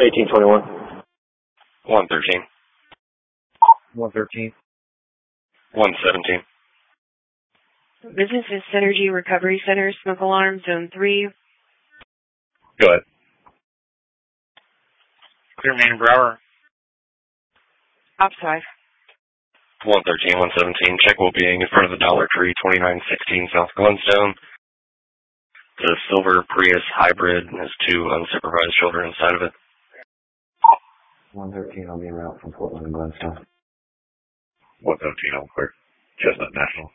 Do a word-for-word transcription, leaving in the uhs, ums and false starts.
eighteen twenty-one. one thirteen. one thirteen. one seventeen. Business is Synergy Recovery Center, smoke alarm, zone three. Go ahead. Clear main Brower. Ops five. one thirteen, one seventeen. Check will be in front of the Dollar Tree, twenty-nine sixteen South Glenstone. The silver Prius hybrid has two unsupervised children inside of it. one thirteen, I'll be en route from Portland and Glenstone. one seventeen, I'll clear. Chestnut National.